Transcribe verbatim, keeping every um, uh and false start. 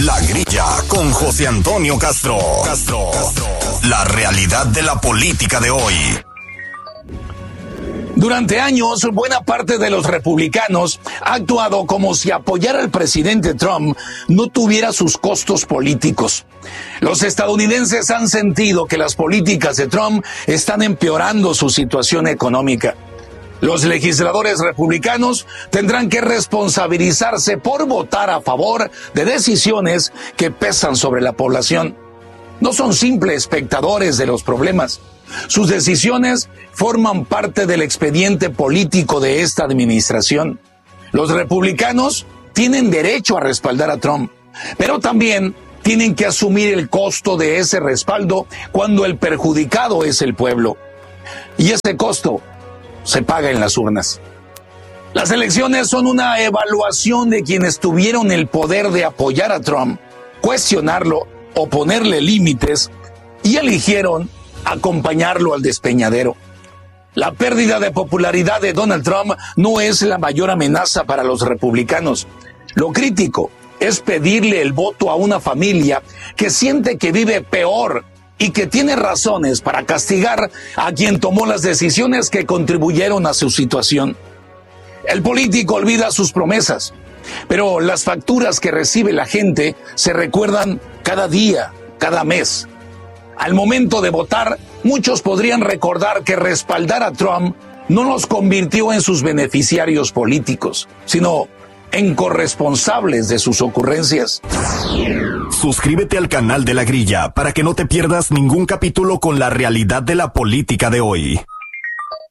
La Grilla con José Antonio Castro. Castro. La realidad de la política de hoy. Durante años, buena parte de los republicanos ha actuado como si apoyar al presidente Trump no tuviera sus costos políticos. Los estadounidenses han sentido que las políticas de Trump están empeorando su situación económica. Los legisladores republicanos tendrán que responsabilizarse por votar a favor de decisiones que pesan sobre la población. No son simples espectadores de los problemas. Sus decisiones forman parte del expediente político de esta administración. Los republicanos tienen derecho a respaldar a Trump, pero también tienen que asumir el costo de ese respaldo cuando el perjudicado es el pueblo. Y ese costo se paga en las urnas. Las elecciones son una evaluación de quienes tuvieron el poder de apoyar a Trump, cuestionarlo o ponerle límites y eligieron acompañarlo al despeñadero. La pérdida de popularidad de Donald Trump no es la mayor amenaza para los republicanos. Lo crítico es pedirle el voto a una familia que siente que vive peor y que tiene razones para castigar a quien tomó las decisiones que contribuyeron a su situación. El político olvida sus promesas, pero las facturas que recibe la gente se recuerdan cada día, cada mes. Al momento de votar, muchos podrían recordar que respaldar a Trump no los convirtió en sus beneficiarios políticos, sino en corresponsables de sus ocurrencias. Suscríbete al canal de La Grilla para que no te pierdas ningún capítulo con la realidad de la política de hoy.